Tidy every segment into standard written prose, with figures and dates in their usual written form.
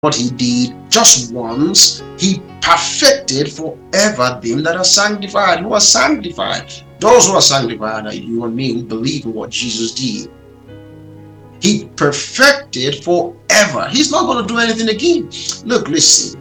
what he did just once, he perfected forever them that are sanctified. Who are sanctified? Those who are sanctified are you and me who believe in what Jesus did. He perfected forever. He's not going to do anything again. Look, listen.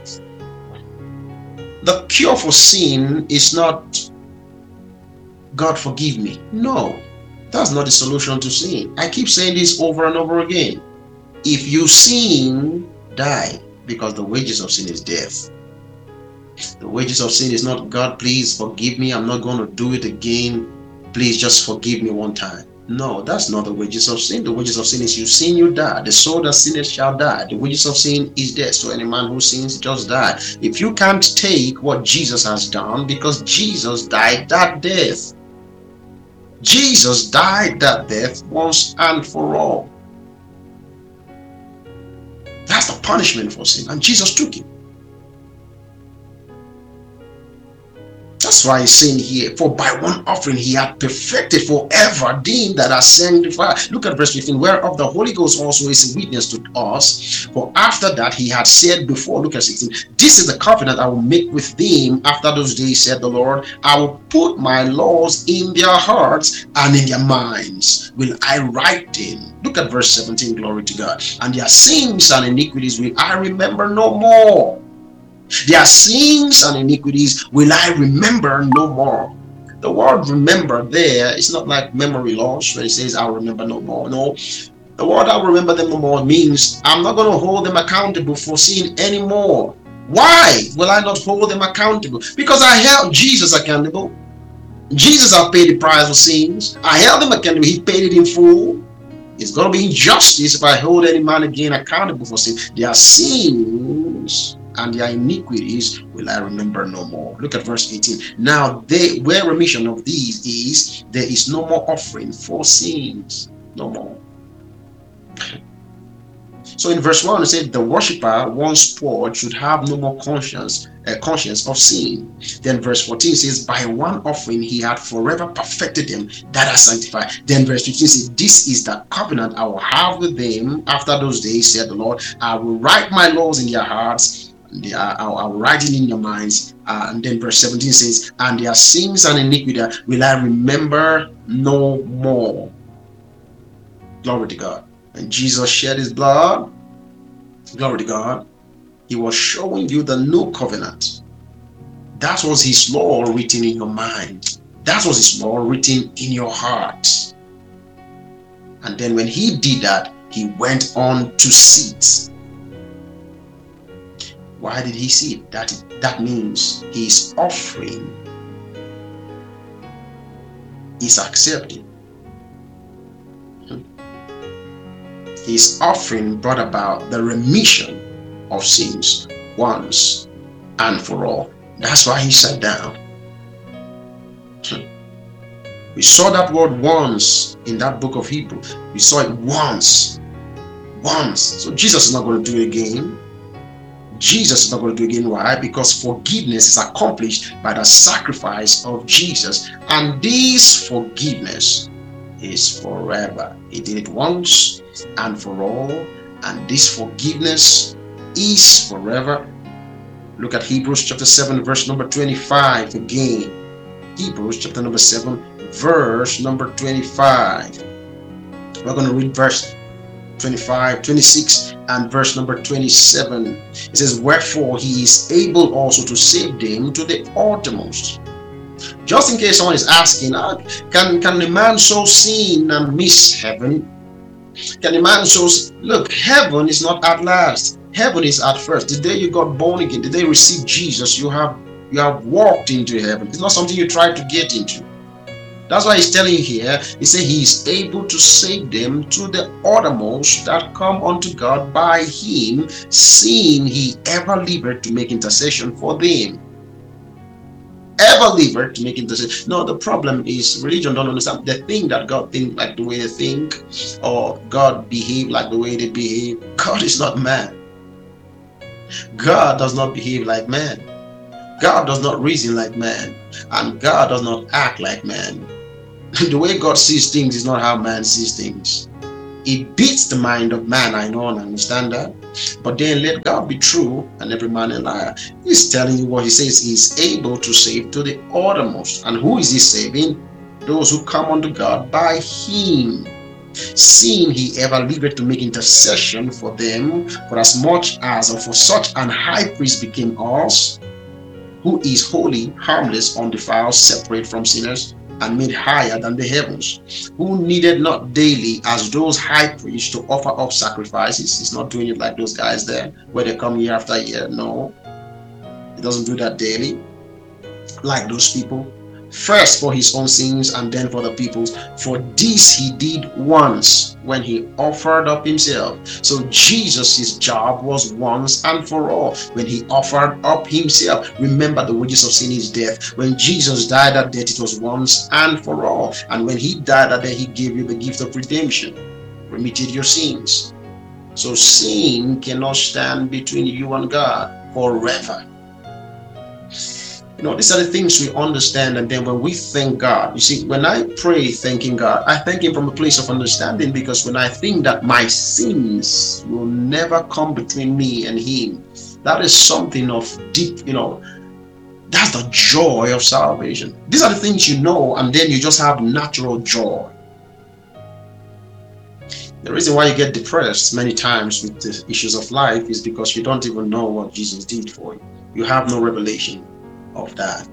The cure for sin is not God forgive me. No, that's not the solution to sin. I keep saying this over and over again. If you sin, die, because the wages of sin is death. The wages of sin is not, God, please forgive me. I'm not going to do it again. Please just forgive me one time. No, that's not the wages of sin. The wages of sin is you sin, you die. The soul that sinneth shall die. The wages of sin is death. So any man who sins just die. If you can't take what Jesus has done, because Jesus died that death. Jesus died that death once and for all. That's the punishment for sin, and Jesus took it. That's why he's saying here, for by one offering he had perfected forever them that are sanctified. Look at verse 15, whereof the Holy Ghost also is a witness to us. For after that he had said before, look at 16, this is the covenant I will make with them after those days, said the Lord. I will put my laws in their hearts, and in their minds will I write them. Look at verse 17, glory to God. And their sins and iniquities will I remember no more. Their sins and iniquities will I remember no more. The word remember there is not like memory loss, where it says I'll remember no more. No, the word I'll remember them no more means I'm not going to hold them accountable for sin anymore. Why will I not hold them accountable? Because I held Jesus accountable. Jesus has paid the price for sins. I held him accountable. He paid it in full. It's going to be injustice if I hold any man again accountable for sin. Their sins and their iniquities will I remember no more. Look at verse 18. Now where remission of these is, there is no more offering for sins. No more. So in verse 1 it said the worshipper once poured should have no more conscience of sin. Then verse 14 says by one offering he had forever perfected them that are sanctified. Then verse 15 says this is the covenant I will have with them after those days, said the Lord. I will write my laws in their hearts, I'll write it in your minds. And then verse 17 says, and their sins and iniquity will I remember no more. Glory to God. And Jesus shed his blood. Glory to God. He was showing you the new covenant. That was his law written in your mind. That was his law written in your heart. And then when he did that, he went on to sit. Why did he see it? That means his offering is accepted. His offering brought about the remission of sins once and for all. That's why he sat down. We saw that word once in that book of Hebrew. We saw it once. So Jesus is not going to do it again. Jesus is not going to do it again. Why? Because forgiveness is accomplished by the sacrifice of Jesus. And this forgiveness is forever. He did it once and for all. And this forgiveness is forever. Look at Hebrews chapter 7 verse number 25 again. Hebrews chapter number 7 verse number 25. We're going to read verse 25, 26 and verse number 27. It says, wherefore he is able also to save them to the uttermost. Just in case someone is asking, can a man sow sin and miss heaven? Can a man sow sin? Look, heaven is not at last. Heaven is at first. The day you got born again, the day you received Jesus, you have walked into heaven. It's not something you try to get into. That's why he's telling you here, he said he is able to save them to the uttermost that come unto God by him, seeing he ever liveth to make intercession for them. Ever liveth to make intercession. No, the problem is religion don't understand. They think that God think like the way they think, or God behave like the way they behave. God is not man. God does not behave like man. God does not reason like man. And God does not act like man. The way God sees things is not how man sees things. It beats the mind of man, I know and understand that. But then let God be true and every man a liar. He's telling you what he says. He's able to save to the uttermost. And who is he saving? Those who come unto God by him, seeing he ever lived to make intercession for them, for as much as or for such an high priest became us, who is holy, harmless, undefiled, separate from sinners, and made higher than the heavens, who needed not daily as those high priests to offer up sacrifices. He's not doing it like those guys there, where they come year after year. No, he doesn't do that daily like those people. First for his own sins and then for the people's. For this he did once when he offered up himself. So Jesus' job was once and for all when he offered up himself. Remember, the wages of sin is death. When Jesus died that death, it was once and for all. And when he died that day, he gave you the gift of redemption, remitted your sins. So sin cannot stand between you and God forever. These are the things we understand. And then when we thank God, you see, when I pray thanking God, I thank him from a place of understanding, because when I think that my sins will never come between me and him, that is something of deep, that's the joy of salvation. These are the things and then you just have natural joy. The reason why you get depressed many times with the issues of life is because you don't even know what Jesus did for you. You have no revelation of that.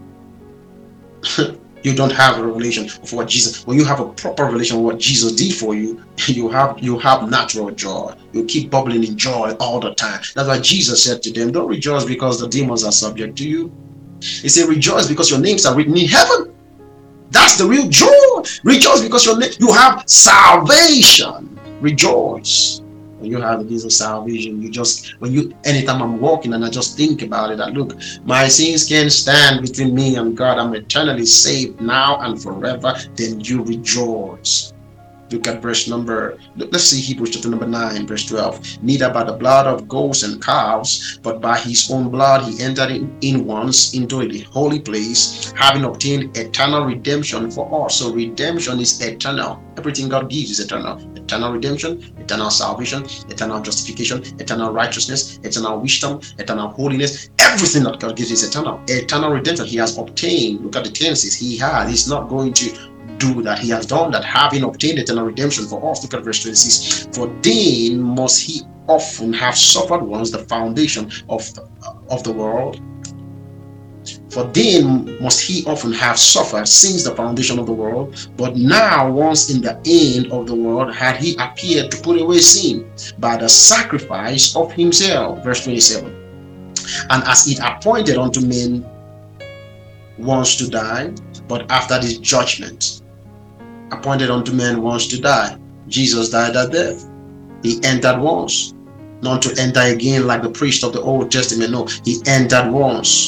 You don't have a revelation of what Jesus. When you have a proper revelation of what Jesus did for you, you have natural joy. You keep bubbling in joy all the time. That's why Jesus said to them, don't rejoice because the demons are subject to you. He said, rejoice because your names are written in heaven. That's the real joy. Rejoice because you have salvation. Rejoice. When you have the gift of salvation, anytime I'm walking and I just think about it, look, my sins can't stand between me and God. I'm eternally saved now and forever. Then you rejoice. Look at let's see Hebrews chapter number 9, verse 12. Neither by the blood of goats and calves, but by his own blood he entered in once into the holy place, having obtained eternal redemption for us. So redemption is eternal. Everything God gives is eternal. Eternal redemption, eternal salvation, eternal justification, eternal righteousness, eternal wisdom, eternal holiness. Everything that God gives is eternal. Eternal redemption he has obtained. Look at the tenses. He's not going to do that. He has done that, having obtained eternal redemption for us. Look at verse 26. For then must he often have suffered once the foundation of the world. For then must he often have suffered since the foundation of the world. But now, once in the end of the world, had he appeared to put away sin by the sacrifice of himself. Verse 27. And as it appointed unto men once to die, but after this judgment, appointed unto men once to die. Jesus died at death. He entered once, not to enter again like the priest of the Old Testament. No, he entered once.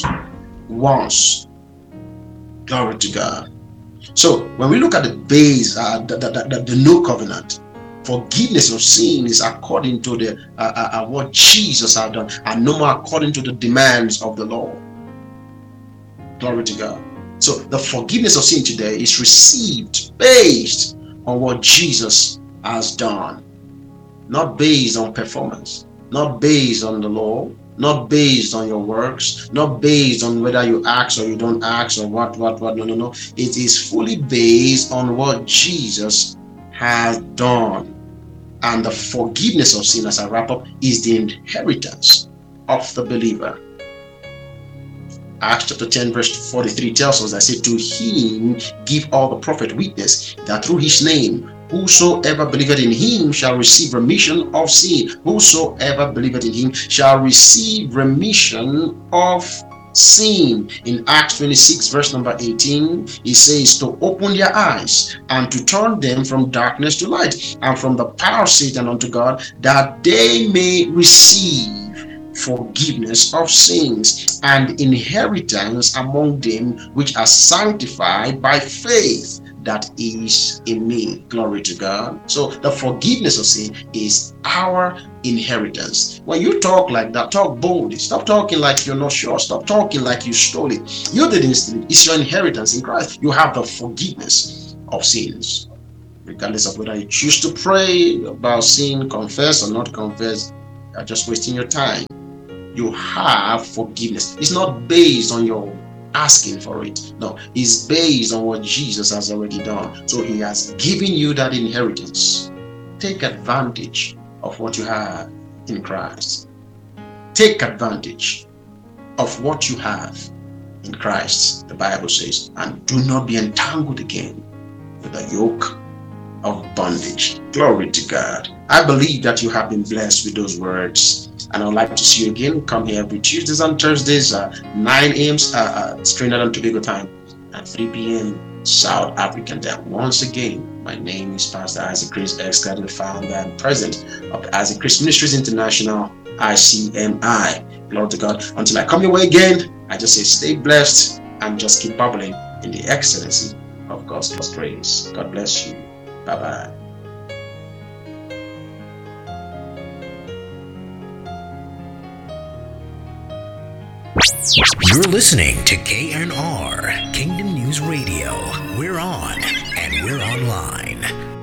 Glory to God. So when we look at the base, the new covenant, forgiveness of sin is according to the what Jesus had done, and no more according to the demands of the law. Glory to God. So the forgiveness of sin today is received based on what Jesus has done, not based on performance, not based on the law, not based on your works, not based on whether you ask or you don't ask or what. No. It is fully based on what Jesus has done. And the forgiveness of sin, as I wrap up, is the inheritance of the believer. Acts chapter 10 verse 43 tells us, I say, to him give all the prophet witness that through his name whosoever believeth in him shall receive remission of sin. Whosoever believeth in him shall receive remission of sin. In Acts 26 verse number 18, he says to open their eyes and to turn them from darkness to light and from the power of Satan unto God, that they may receive forgiveness of sins and inheritance among them which are sanctified by faith that is in me. Glory to God. So the forgiveness of sin is our inheritance. When you talk like that, talk boldly. Stop talking like you're not sure. Stop talking like you stole it. You didn't steal it. It's your inheritance in Christ. You have the forgiveness of sins, regardless of whether you choose to pray about sin, confess or not confess. You're just wasting your time. You have forgiveness. It's not based on your asking for it. No, it's based on what Jesus has already done. So he has given you that inheritance. Take advantage of what you have in Christ. Take advantage of what you have in Christ, the Bible says, and do not be entangled again with the yoke of bondage. Glory to God. I believe that you have been blessed with those words, and I would like to see you again. Come here every Tuesdays and Thursdays, 9 a.m. Trinidad and Tobago time, and 3 p.m. South African time. Once again, my name is Pastor Isaac Chris X, the founder and president of the Isaac Chris Ministries International, ICMI. Glory to God. Until I come your way again, I just say stay blessed and just keep bubbling in the excellency of God's grace. God bless you. Bye-bye. You're listening to KNR, Kingdom News Radio. We're on and we're online.